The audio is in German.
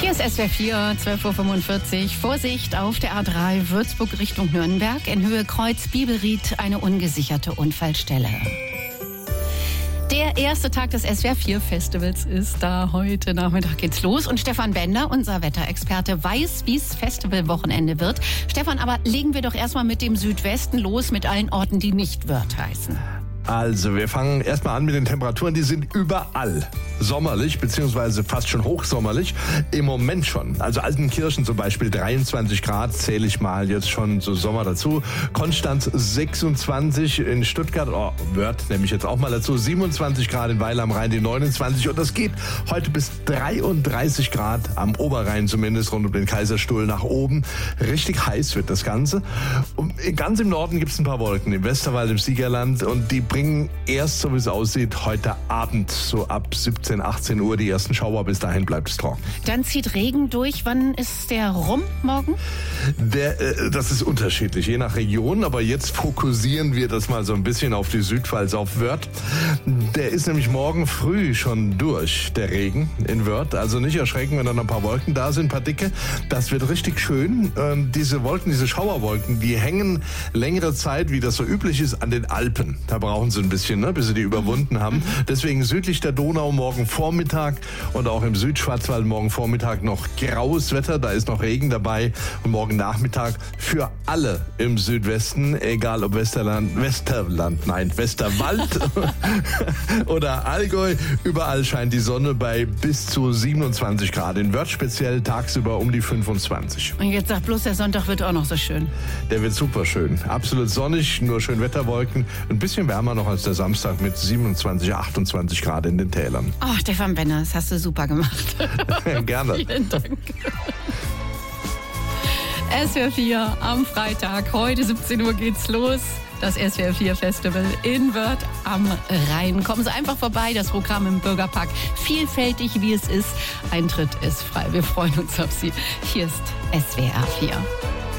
Hier ist SWR 4, 12.45 Uhr. Vorsicht auf der A3 Würzburg Richtung Nürnberg. In Höhe Kreuz-Bibelried eine ungesicherte Unfallstelle. Der erste Tag des SWR 4 Festivals ist da. Heute Nachmittag geht's los. Und Stefan Bender, unser Wetterexperte, weiß, wie es Festivalwochenende wird. Stefan, aber legen wir doch erstmal mit dem Südwesten los, mit allen Orten, die nicht Wörth heißen. Also, wir fangen erstmal an mit den Temperaturen. Die sind überall sommerlich, beziehungsweise fast schon hochsommerlich. Im Moment schon. Also Altenkirchen zum Beispiel 23 Grad, zähle ich mal jetzt schon so Sommer dazu. Konstanz 26 in Stuttgart, Wörth nehme ich jetzt auch mal dazu. 27 Grad in Weil am Rhein, die 29. Und das geht heute bis 33 Grad am Oberrhein zumindest, rund um den Kaiserstuhl nach oben. Richtig heiß wird das Ganze. Und ganz im Norden gibt es ein paar Wolken, im Westerwald, im Siegerland. Und die bringen erst, so wie es aussieht, heute Abend, so ab 17, 18 Uhr, die ersten Schauer. Bis dahin bleibt es trocken. Dann zieht Regen durch. Wann ist der rum morgen? Das ist unterschiedlich, je nach Region. Aber jetzt fokussieren wir das mal so ein bisschen auf die Südpfalz, auf Wörth. Der ist nämlich morgen früh schon durch, der Regen in Wörth. Also nicht erschrecken, wenn dann ein paar Wolken da sind, ein paar dicke. Das wird richtig schön. Diese Wolken, diese Schauerwolken, die hängen längere Zeit, wie das so üblich ist, an den Alpen. Da brauchen sie ein bisschen, bis sie die überwunden haben. Deswegen südlich der Donau morgen Vormittag und auch im Südschwarzwald morgen Vormittag noch graues Wetter. Da ist noch Regen dabei. Und morgen Nachmittag für alle im Südwesten, egal ob Westerwald oder Allgäu. Überall scheint die Sonne bei bis zu 27 Grad. In Wörth speziell tagsüber um die 25. Und jetzt sagt bloß, der Sonntag wird auch noch so schön. Der wird super schön. Absolut sonnig, nur schön Wetterwolken. Ein bisschen wärmer noch als der Samstag mit 27, 28 Grad in den Tälern. Oh, Stefan Benner, das hast du super gemacht. Gerne. Vielen Dank. SWR 4 am Freitag. Heute 17 Uhr geht's los. Das SWR 4 Festival in Wörth am Rhein. Kommen Sie einfach vorbei. Das Programm im Bürgerpark. Vielfältig, wie es ist. Eintritt ist frei. Wir freuen uns auf Sie. Hier ist SWR 4.